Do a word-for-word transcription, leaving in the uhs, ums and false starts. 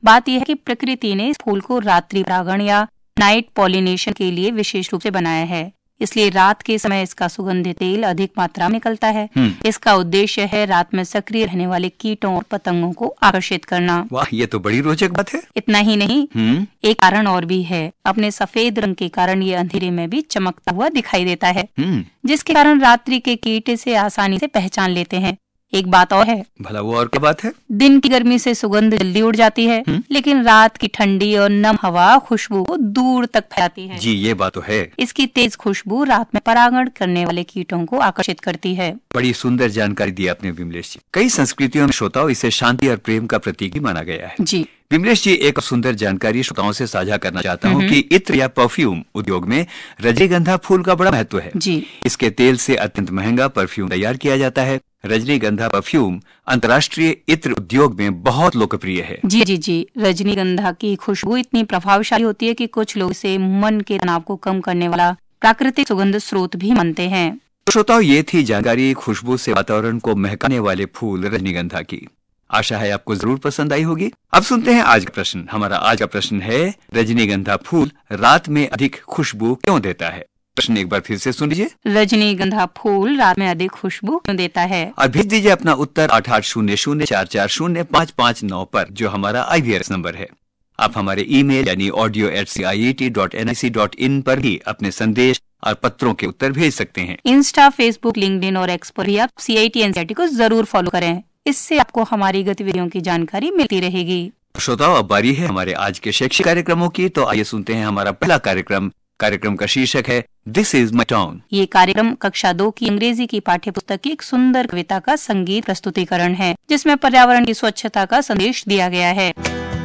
बात यह है कि प्रकृति ने इस फूल को रात्रि परागण या नाइट पॉलिनेशन के लिए विशेष रूप से बनाया है, इसलिए रात के समय इसका सुगंधित तेल अधिक मात्रा में निकलता है। इसका उद्देश्य है रात में सक्रिय रहने वाले कीटों और पतंगों को आकर्षित करना। वाह, ये तो बड़ी रोचक बात है। इतना ही नहीं, एक कारण और भी है। अपने सफेद रंग के कारण ये अंधेरे में भी चमकता हुआ दिखाई देता है, जिसके कारण रात्रि के कीट इसे आसानी से पहचान लेते हैं। एक बात और है। भला वो और क्या बात है? दिन की गर्मी से सुगंध जल्दी उड़ जाती है, हुँ? लेकिन रात की ठंडी और नम हवा खुशबू को दूर तक फैलाती है। जी, ये बात तो है। इसकी तेज खुशबू रात में परागण करने वाले कीटों को आकर्षित करती है। बड़ी सुंदर जानकारी दी आपने विमलेश जी। कई संस्कृतियों में श्रोताओं इसे शांति और प्रेम का प्रतीक भी माना गया है। जी विमलेश जी, एक सुंदर जानकारी श्रोताओं से साझा करना चाहता हूँ कि इत्र या परफ्यूम उद्योग में रजनीगंधा फूल का बड़ा महत्व है। जी इसके तेल से अत्यंत महंगा परफ्यूम तैयार किया जाता है। रजनीगंधा परफ्यूम अंतर्राष्ट्रीय इत्र उद्योग में बहुत लोकप्रिय है। जी जी जी रजनीगंधा की खुशबू इतनी प्रभावशाली होती है कि कुछ लोग इसे मन के तनाव को कम करने वाला प्राकृतिक सुगंध स्रोत भी मानते हैं। श्रोताओं, ये थी जानकारी खुशबू से वातावरण को महकाने वाले फूल रजनीगंधा की। आशा है आपको जरूर पसंद आई होगी। अब सुनते हैं आज का प्रश्न। हमारा आज का प्रश्न है, रजनीगंधा फूल रात में अधिक खुशबू क्यों देता है? प्रश्न एक बार फिर से सुन लीजिए। रजनीगंधा फूल रात में अधिक खुशबू क्यों देता है? और भेज दीजिए अपना उत्तर आठ आठ शून्य शून्य चार चार शून्य पाँच पाँच नौ पर, जो हमारा आई वी आर एस नंबर है। आप हमारे ईमेल यानी audio eight C I E T dot N I C dot in पर भी अपने संदेश और पत्रों के उत्तर भेज सकते हैं। इंस्टा, फेसबुक, लिंक्डइन और एक्स पर भी आप सी I T N C I T को जरूर फॉलो करें। इससे आपको हमारी गतिविधियों की जानकारी मिलती रहेगी। श्रोताओं, अब बारी है हमारे आज के शैक्षिक कार्यक्रमों की। तो आइए सुनते हैं हमारा पहला कार्यक्रम। कार्यक्रम का शीर्षक है दिस इज माई टाउन। ये कार्यक्रम कक्षा दो की अंग्रेजी की पाठ्य पुस्तक की एक सुंदर कविता का संगीत प्रस्तुतिकरण है, जिसमें पर्यावरण की स्वच्छता का संदेश दिया गया है।